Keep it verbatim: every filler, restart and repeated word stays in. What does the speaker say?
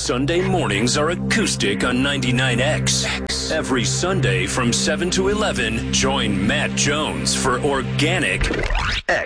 Sunday mornings are acoustic on ninety-nine X. Every Sunday from seven to eleven, join Matt Jones for Organic X.